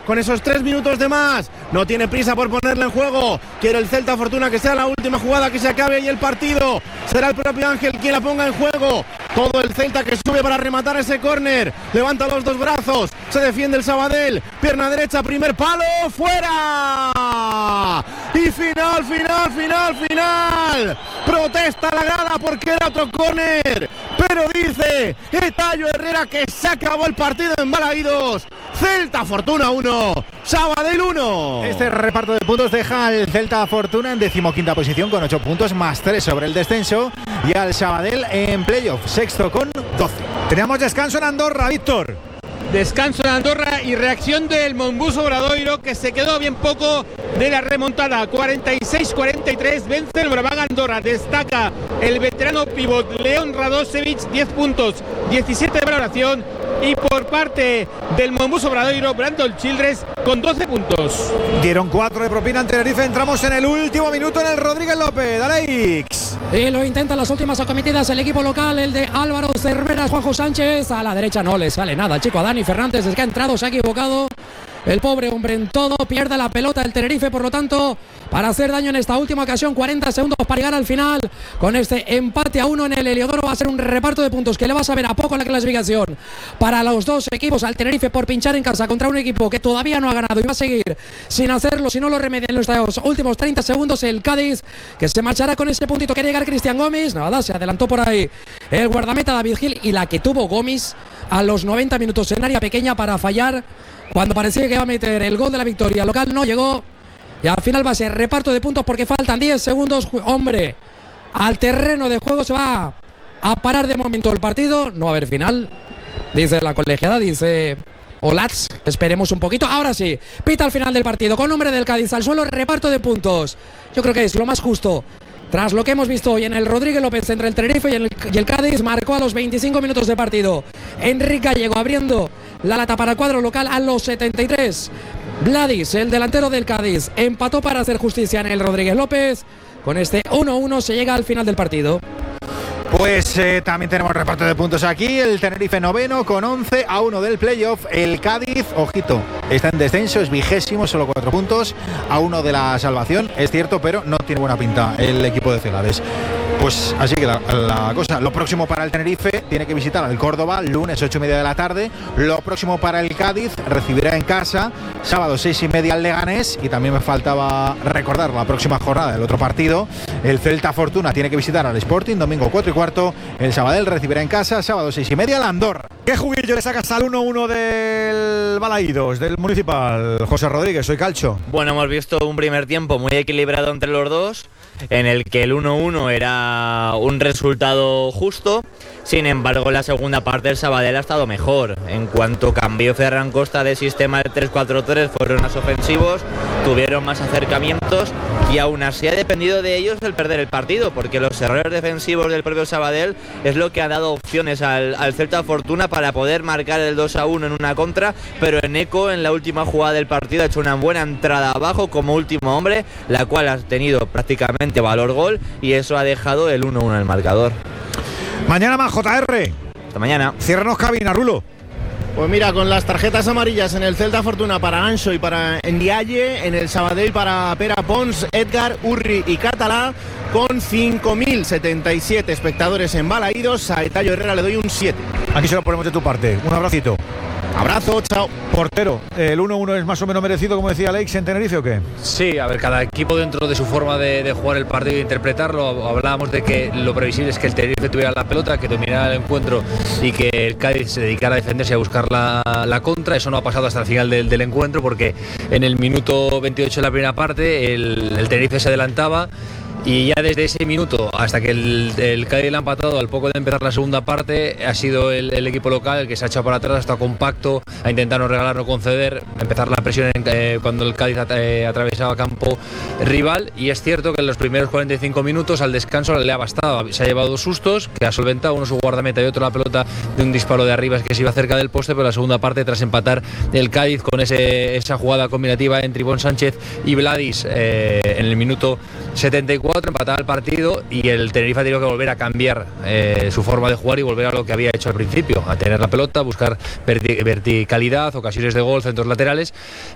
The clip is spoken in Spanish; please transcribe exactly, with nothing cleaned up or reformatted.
con esos tres minutos de más. No tiene prisa por ponerle en juego. Quiere el Celta Fortuna que sea la última jugada, que se acabe y el partido. Será el propio Ángel quien la ponga en juego. Todo el Celta que sube para rematar ese córner. Levanta los dos brazos. Se defiende el Sabadell. Pierna derecha, primer palo. ¡Fuera! Y final, final, final, final. Protesta la grada porque era otro córner. Pero dice Etayo Herrera que se acabó el partido en Balaídos. Celta Fortuna uno, Sabadell uno. Este reparto de puntos deja al Celta Fortuna en decimoquinta posición con ocho puntos más tres sobre el descenso y al Sabadell en playoff, sexto con doce. Teníamos descanso en Andorra, Víctor. Descanso en Andorra y reacción del Monbus Obradoiro, que se quedó bien poco de la remontada. cuarenta y seis cuarenta y tres vence el Moraván Andorra. Destaca el veterano pívot León Radosevic, diez puntos, diecisiete de valoración. Y por parte del Monbus Obradoiro, Brandon Childress con doce puntos. Dieron cuatro de propina en Tenerife. Entramos en el último minuto en el Rodríguez López. Alex. Y lo intenta las últimas acometidas el equipo local, el de Álvaro Cervera, Juanjo Sánchez. A la derecha no le sale nada, chico. A Dani Fernández es que ha entrado, se ha equivocado. El pobre hombre en todo, pierde la pelota el Tenerife, por lo tanto, para hacer daño en esta última ocasión, cuarenta segundos para llegar al final. Con este empate a uno en el Heliodoro va a ser un reparto de puntos que le va a saber a poco en la clasificación para los dos equipos. Al Tenerife por pinchar en casa contra un equipo que todavía no ha ganado y va a seguir sin hacerlo si no lo remedia en los últimos treinta segundos. El Cádiz, que se marchará con ese puntito. Quiere llegar Cristian Gómez, nada, se adelantó por ahí el guardameta David Gil, y la que tuvo Gómez a los noventa minutos en área pequeña para fallar cuando parecía que iba a meter el gol de la victoria local, no llegó. Y al final va a ser reparto de puntos porque faltan diez segundos. Hombre, al terreno de juego se va a parar de momento el partido. No va a haber final, dice la colegiada, dice Olats. Esperemos un poquito. Ahora sí, pita al final del partido con nombre del Cádiz al suelo, reparto de puntos. Yo creo que es lo más justo. Tras lo que hemos visto hoy en el Rodríguez López entre el Tenerife y el, y el Cádiz, marcó a los veinticinco minutos de partido Enrique Gallego, abriendo la lata para el cuadro local a los setenta y tres. Vladis, el delantero del Cádiz, empató para hacer justicia en el Rodríguez López. Con este uno uno se llega al final del partido. Pues eh, también tenemos reparto de puntos aquí. El Tenerife noveno con once a uno del playoff. El Cádiz, ojito, está en descenso, es vigésimo, solo cuatro puntos a uno de la salvación. Es cierto, pero no tiene buena pinta el equipo de Celades. Pues así que la, la cosa. Lo próximo para el Tenerife, tiene que visitar al Córdoba, lunes ocho y media de la tarde. Lo próximo para el Cádiz, recibirá en casa, sábado seis y media al Leganés. Y también me faltaba recordar la próxima jornada del otro partido. El Celta Fortuna tiene que visitar al Sporting, domingo cuatro y cuarto. El Sabadell recibirá en casa, sábado seis y media al Andorra. ¿Qué juguillo le sacas al uno uno del Balaídos, del Municipal? José Rodríguez, soy Calcho. Bueno, hemos visto un primer tiempo muy equilibrado entre los dos, en el que el uno uno era un resultado justo. Sin embargo, en la segunda parte el Sabadell ha estado mejor. En cuanto cambió Ferran Costa de sistema de tres cuatro tres, fueron más ofensivos, tuvieron más acercamientos, y aún así ha dependido de ellos el perder el partido, porque los errores defensivos del propio Sabadell es lo que ha dado opciones al, al Celta Fortuna para poder marcar el dos a uno en una contra. Pero Eneco, en la última jugada del partido, ha hecho una buena entrada abajo como último hombre, la cual ha tenido prácticamente valor gol, y eso ha dejado el uno uno en el marcador. Mañana más, J R. Hasta mañana. Ciérranos cabina, Rulo. Pues mira, con las tarjetas amarillas en el Celta Fortuna para Anxo y para Ndiaye, en el Sabadell para Pera Pons, Edgar, Urri y Catalá, con cinco mil setenta y siete espectadores en Balaídos. A Etayo Herrera le doy un siete. Aquí se lo ponemos de tu parte. Un abracito. Abrazo, chao. Portero, ¿el uno uno es más o menos merecido, como decía Alex, en Tenerife o qué? Sí, a ver, cada equipo dentro de su forma de, de jugar el partido e interpretarlo. Hablábamos de que lo previsible es que el Tenerife tuviera la pelota, que dominara el encuentro y que el Cádiz se dedicara a defenderse y a buscar la, la contra. Eso no ha pasado hasta el final del, del encuentro, porque en el minuto veintiocho de la primera parte el, el Tenerife se adelantaba. Y ya desde ese minuto hasta que el, el Cádiz le ha empatado, al poco de empezar la segunda parte, ha sido el, el equipo local el que se ha echado para atrás, ha estado compacto, ha intentado no regalar, no conceder, empezar la presión en, eh, cuando el Cádiz eh, atravesaba campo rival. Y es cierto que en los primeros cuarenta y cinco minutos al descanso le ha bastado, se ha llevado dos sustos, que ha solventado, uno su guardameta y otro la pelota de un disparo de arriba que se iba cerca del poste. Pero la segunda parte, tras empatar el Cádiz con ese, esa jugada combinativa entre Ivón Sánchez y Vladis eh, en el minuto setenta y cuatro, empataba el partido, y el Tenerife ha tenido que volver a cambiar eh, su forma de jugar y volver a lo que había hecho al principio, a tener la pelota, buscar verti- verticalidad, ocasiones de gol, centros laterales.